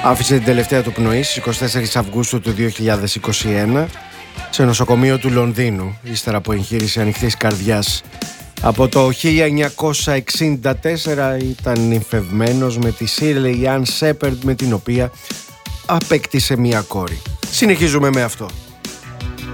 Άφησε την τελευταία του πνοή στις 24 Αυγούστου του 2021 σε νοσοκομείο του Λονδίνου, ύστερα από εγχείρηση ανοιχτής καρδιάς. Από το 1964 ήταν νυμφευμένος με τη Shirley Ann Shepherd, με την οποία απέκτησε μία κόρη. Συνεχίζουμε με αυτό.